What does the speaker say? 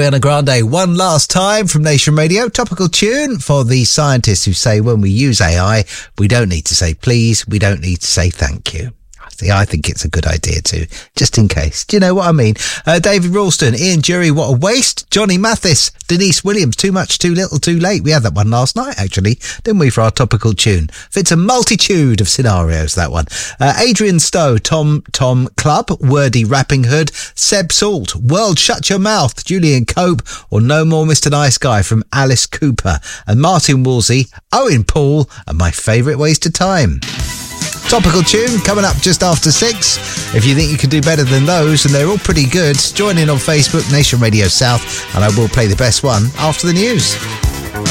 Ariana Grande, One Last Time from Nation Radio. Topical tune for the scientists who say when we use AI, we don't need to say please, we don't need to say thank you. See, I think it's a good idea too, just in case. Do you know what I mean? David Ralston, Ian Jury, What a Waste. Johnny Mathis, Denise Williams, Too Much, Too Little, Too Late. We had that one last night, actually, didn't we, for our topical tune? Fits a multitude of scenarios, that one. Adrian Stowe, Tom Club, Wordy Rapping Hood, Seb Salt, World Shut Your Mouth, Julian Cope, or No More Mr. Nice Guy from Alice Cooper. And Martin Wolsey, Owen Paul, and My Favourite Waste of Time. Topical tune coming up just after 6. If you think you can do better than those, and they're all pretty good, join in on Facebook, Nation Radio South, and I will play the best one after the news.